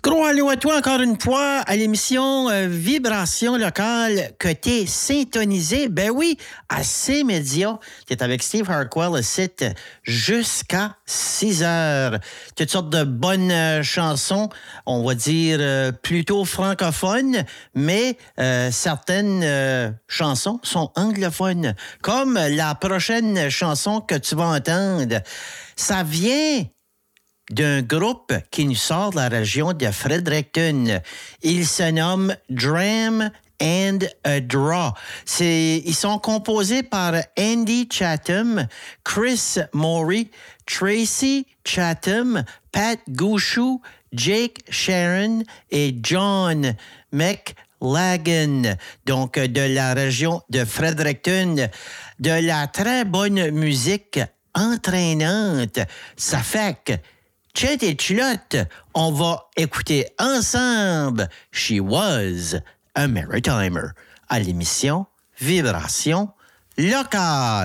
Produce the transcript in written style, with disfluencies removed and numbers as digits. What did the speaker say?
Gros allô à toi encore une fois à l'émission Vibration locale que t'es syntonisé. Ben oui, à C-Média. T'es avec Steve Harquell, le site jusqu'à 6 heures. Toutes sortes de bonnes chansons, on va dire plutôt francophones, mais certaines chansons sont anglophones. Comme la prochaine chanson que tu vas entendre. Ça vient d'un groupe qui nous sort de la région de Fredericton. Il se nomme Dram and a Draw. Ils sont composés par Andy Chatham, Chris Morey, Tracy Chatham, Pat Gouchou, Jake Sharon et John McLagan. Donc, de la région de Fredericton. De la très bonne musique entraînante. Ça fait que Chet et Chulotte, on va écouter ensemble She Was a Maritimer à l'émission Vibration locale.